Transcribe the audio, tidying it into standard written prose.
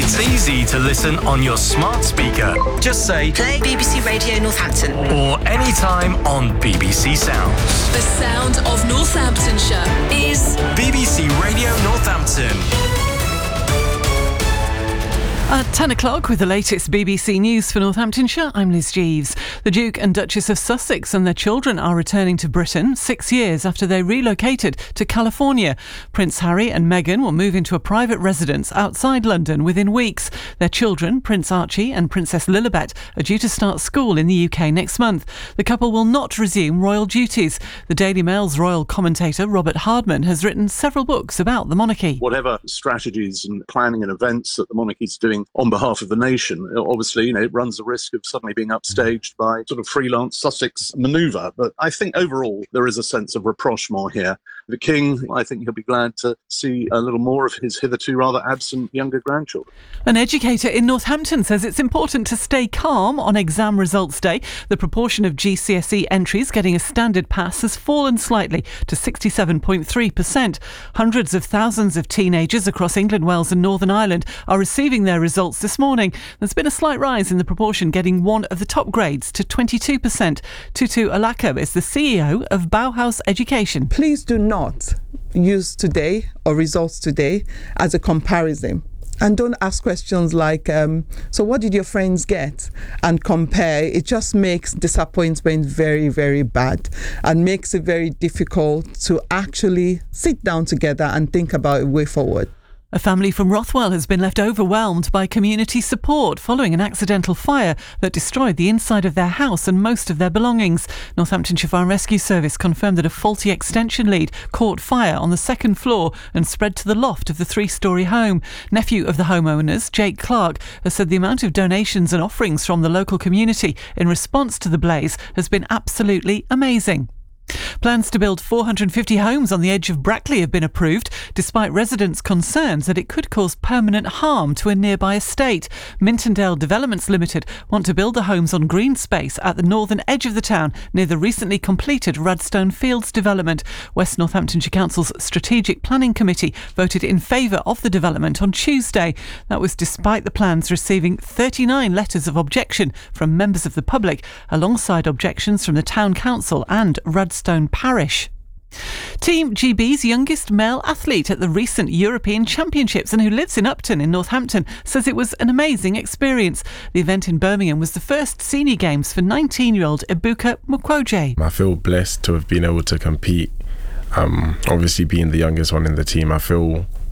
It's easy to listen on your smart speaker. Just say, play BBC Radio Northampton. Or anytime on BBC Sounds. The sound of Northamptonshire is BBC Radio Northampton. At 10 o'clock with the latest BBC News for Northamptonshire, I'm Liz Jeeves. The Duke and Duchess of Sussex and their children are returning to Britain 6 years after they relocated to California. Prince Harry and Meghan will move into a private residence outside London within weeks. Their children, Prince Archie and Princess Lilibet, are due to start school in the UK next month. The couple will not resume royal duties. The Daily Mail's royal commentator Robert Hardman has written several books about the monarchy. Whatever strategies and planning and events that the monarchy's doing on behalf of the nation, obviously, it runs the risk of suddenly being upstaged by sort of freelance Sussex manoeuvre. But I think overall there is a sense of rapprochement here. The King, I think he'll be glad to see a little more of his hitherto rather absent younger grandchildren. An educator in Northampton says it's important to stay calm on exam results day. The proportion of GCSE entries getting a standard pass has fallen slightly to 67.3%. Hundreds of thousands of teenagers across England, Wales and Northern Ireland are receiving their results this morning. There's been a slight rise in the proportion getting one of the top grades to 22%. Tutu Alaka is the CEO of Bauhaus Education. Please do not use today or results today as a comparison. And don't ask questions like, so what did your friends get? And compare. It just makes disappointment very, very bad and makes it very difficult to actually sit down together and think about a way forward. A family from Rothwell has been left overwhelmed by community support following an accidental fire that destroyed the inside of their house and most of their belongings. Northamptonshire Fire and Rescue Service confirmed that a faulty extension lead caught fire on the second floor and spread to the loft of the three-storey home. Nephew of the homeowners, Jake Clark, has said the amount of donations and offerings from the local community in response to the blaze has been absolutely amazing. Plans to build 450 homes on the edge of Brackley have been approved, despite residents' concerns that it could cause permanent harm to a nearby estate. Mintondale Developments Limited want to build the homes on green space at the northern edge of the town, near the recently completed Radstone Fields development. West Northamptonshire Council's Strategic Planning Committee voted in favour of the development on Tuesday. That was despite the plans receiving 39 letters of objection from members of the public, alongside objections from the Town Council and Radstone Parish. Team GB's youngest male athlete at the recent European Championships and who lives in Upton in Northampton says it was an amazing experience. The event in Birmingham was the first senior games for 19-year-old Ebuka Mukwoje. I feel blessed to have been able to compete. Obviously being the youngest one in the team, I feel